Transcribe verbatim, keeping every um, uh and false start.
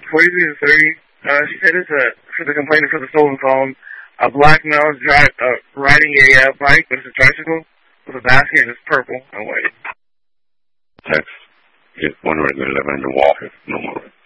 forty-three to thirty. Uh, she said it's a, for the complainant for the stolen phone, a black male drive, uh, riding a uh, bike, but it's a tricycle, with a basket, and it's purple and white. Text. Get one regular eleven and walk it. No more.